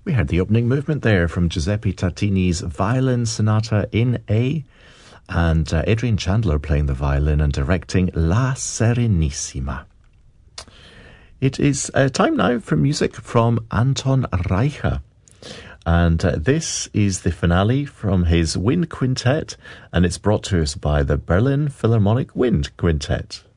We heard the opening movement there from Giuseppe Tartini's Violin Sonata in A, and Adrian Chandler playing the violin and directing La Serenissima. It is time now for music from Anton Reicha. And this is the finale from his Wind Quintet, and it's brought to us by the Berlin Philharmonic Wind Quintet.